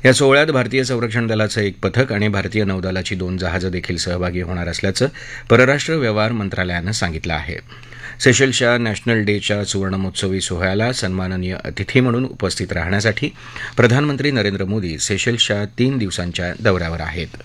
या सोहळ्यात भारतीय संरक्षण दलाचं एक पथक आणि भारतीय नौदलाची 2 जहाजं देखील सहभागी होणार असल्याचं परराष्ट्र व्यवहार मंत्रालयानं सांगितलं आहे. सेशल्सच्या नॅशनल डेच्या सुवर्णमहोत्सवी सोहळ्याला सन्माननीय अतिथी म्हणून उपस्थित राहण्यासाठी प्रधानमंत्री नरेंद्र मोदी सेशल्सच्या 3 दिवसांच्या दौऱ्यावर आहेत.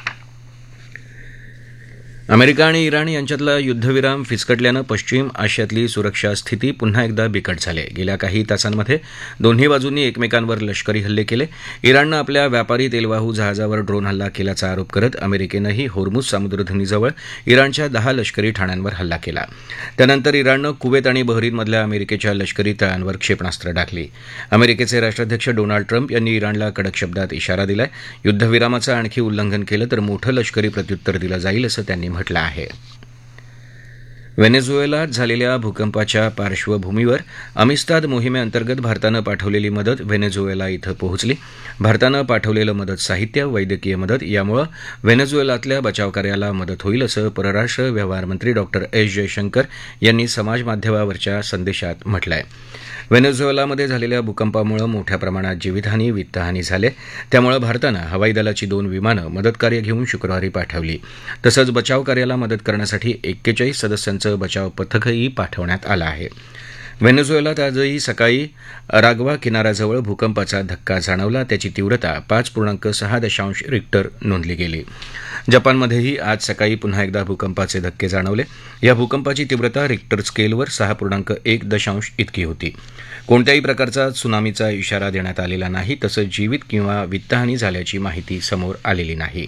अमेरिका आणि इराण यांच्यातला युद्धविराम फिसकटल्यानं पश्चिम आशियातली सुरक्षा स्थिती पुन्हा एकदा बिकट झाली आहे. गेल्या काही तासांमध्ये दोन्ही बाजूंनी एकमेकांवर लष्करी हल्ले केले. इराणनं आपल्या व्यापारी तेलवाहू जहाजावर ड्रोन हल्ला केल्याचा आरोप करत अमेरिकेनंही होर्मुझ सामुद्रधुनीजवळ इराणच्या 10 लष्करी ठाण्यांवर हल्ला केला. त्यानंतर इराणनं कुवेत आणि बहरीनमधल्या अमेरिकेच्या लष्करी तळांवर क्षेपणास्त्र टाकली. अमेरिकेचे राष्ट्राध्यक्ष डोनाल्ड ट्रम्प यांनी इराणला कडक शब्दात इशारा दिलाय. युद्धविरामाचं आणखी उल्लंघन केलं तर मोठं लष्करी प्रत्युत्तर दिलं जाईल असं त्यांनी म्हटलं आहे. व्हेनेझुएलात झालेल्या भूकंपाच्या पार्श्वभूमीवर अमिस्ताद मोहिमेअंतर्गत भारतानं पाठवलेली मदत व्हेनेझुएला इथं पोहोचली. भारतानं पाठवलेलं मदत साहित्य, वैद्यकीय मदत यामुळे व्हेनेझुएलातल्या बचावकार्याला मदत होईल असं परराष्ट्र व्यवहार मंत्री डॉ. एस जयशंकर यांनी समाजमाध्यमावरच्या संदेशात म्हटलंय. व्हेनेझुएलामध्ये झालेल्या भूकंपामुळे मोठ्या प्रमाणात जीवितहानी, वित्तहानी झाली. त्यामुळे भारतानं हवाई दलाची 2 विमानं मदतकार्य घेऊन शुक्रवारी पाठवली. तसंच बचावकार्याला मदत करण्यासाठी 41 सदस्यांचं बचाव पथकही पाठवण्यात आलं आहे. व्हेनेझुएलात आजही सकाळी अराग्वा किनाऱ्याजवळ भूकंपाचा धक्का जाणवला. त्याची तीव्रता 5.6 रिक्टर नोंदली गेली. जपानमध्येही आज सकाळी पुन्हा एकदा भूकंपाचे धक्के जाणवले. या भूकंपाची तीव्रता रिक्टर स्केलवर 6.1 इतकी होती. कोणत्याही प्रकारचा त्सुनामीचा इशारा देण्यात आलेला नाही. तसंच जीवित किंवा वित्तहानी झाल्याची माहिती समोर आलेली नाही.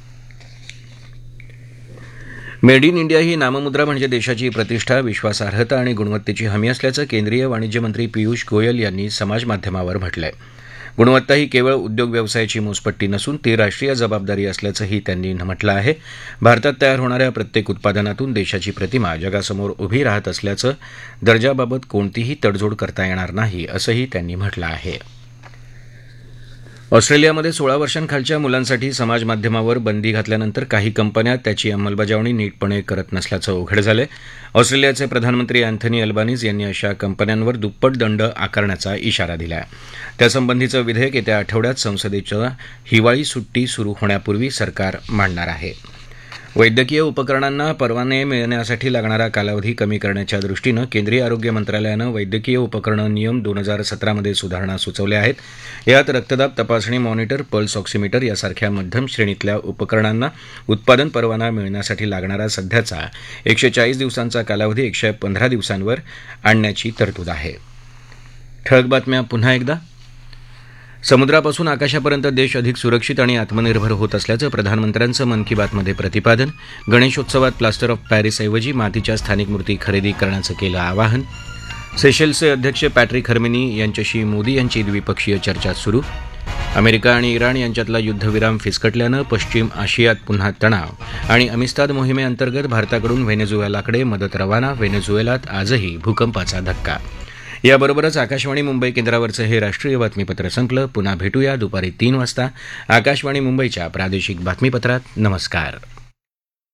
मेड इन इंडिया ही नाममुद्रा म्हणजे देशाची प्रतिष्ठा, विश्वासार्हता आणि गुणवत्तेची हमी असल्याचं केंद्रीय वाणिज्य मंत्री पियुष गोयल यांनी समाजमाध्यमावर म्हटलंय. गुणवत्ता ही केवळ उद्योग व्यवसायाची मोजपट्टी नसून ती राष्ट्रीय जबाबदारी असल्याचंही त्यांनी म्हटलं आहे. भारतात तयार होणाऱ्या प्रत्येक उत्पादनातून देशाची प्रतिमा जगासमोर उभी राहत असल्याचं दर्जाबाबत कोणतीही तडजोड करता येणार नाही असंही त्यांनी म्हटलं आहे. ऑस्ट्रेलियामध्ये 16 वर्षांखालच्या मुलांसाठी समाजमाध्यमावर बंदी घातल्यानंतर काही कंपन्या त्याची अंमलबजावणी नीटपणे करत नसल्याचं उघड झालंय. ऑस्ट्रेलियाचे प्रधानमंत्री अँथनी अल्बानीज यांनी अशा कंपन्यांवर दुप्पट दंड आकारण्याचा इशारा दिला आहे. त्यासंबंधीचं विधेयक येत्या आठवड्यात संसदेच्या हिवाळी सुट्टी सुरू होण्यापूर्वी सरकार मांडणार आहे. वैद्यकीय उपकरणांना परवाने मिळण्यासाठी लागणारा कालावधी कमी करण्याच्या दृष्टीनं केंद्रीय आरोग्य मंत्रालयानं वैद्यकीय उपकरणं नियम 2017 मध्ये सुधारणा सुचवल्या आहेत. यात रक्तदाब तपासणी मॉनिटर, पल्स ऑक्सिमीटर यासारख्या मध्यम श्रेणीतल्या उपकरणांना उत्पादन परवाना मिळण्यासाठी लागणारा सध्याचा 140 दिवसांचा कालावधी 115 दिवसांवर आणण्याची तरतूद आहे. ठळक बातम्या पुन्हा एकदा. समुद्रापासून आकाशापर्यंत देश अधिक सुरक्षित आणि आत्मनिर्भर होत असल्याचं प्रधानमंत्र्यांचं मन की बातमध्ये प्रतिपादन. गणेशोत्सवात प्लास्टर ऑफ पॅरिसऐवजी मातीच्या स्थानिक मूर्ती खरेदी करण्याचं केलं आवाहन. सेशल्सचे अध्यक्ष पॅट्रिक हर्मिनी यांच्याशी मोदी यांची द्विपक्षीय चर्चा सुरू. अमेरिका आणि इराण यांच्यातला युद्धविराम फिसकटल्यानं पश्चिम आशियात पुन्हा तणाव आणि अमिस्ताद मोहिमेअंतर्गत भारताकडून व्हेनेझुएलाकडे मदत रवाना. व्हेनेझुएलात आजही भूकंपाचा धक्का. याबरोबरच आकाशवाणी मुंबई केंद्रावरचं हे राष्ट्रीय बातमीपत्र संपलं. पुन्हा भेटूया दुपारी 3 वाजता आकाशवाणी मुंबईच्या प्रादेशिक बातमीपत्रात. नमस्कार.